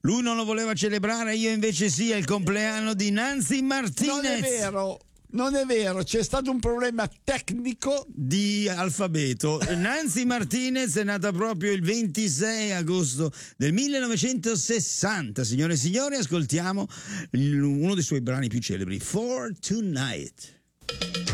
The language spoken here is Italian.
Lui non lo voleva celebrare, io invece sì, è il compleanno di Nancy Martinez. Non è vero, c'è stato un problema tecnico di alfabeto. Nancy Martinez è nata proprio il 26 agosto del 1960. Signore e signori, ascoltiamo uno dei suoi brani più celebri, For Tonight.